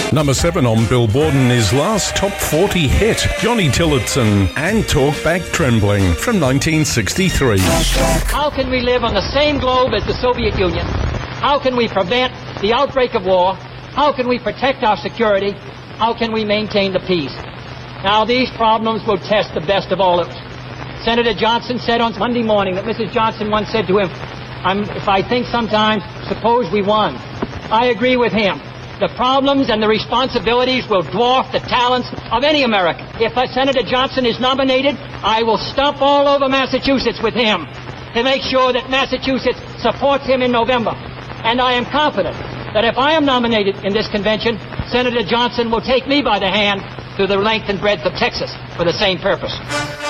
Number 7 on Billboard and his last top 40 hit, Johnny Tillotson and Talk Back Trembling from 1963. How can we live on the same globe as the Soviet Union? How can we prevent the outbreak of war? How can we protect our security? How can we maintain the peace? Now, these problems will test the best of all of us. Senator Johnson said on Monday morning that Mrs. Johnson once said to him, if I think sometimes, suppose we won. I agree with him. The problems and the responsibilities will dwarf the talents of any American. If Senator Johnson is nominated, I will stomp all over Massachusetts with him to make sure that Massachusetts supports him in November. And I am confident that if I am nominated in this convention, Senator Johnson will take me by the hand through the length and breadth of Texas for the same purpose.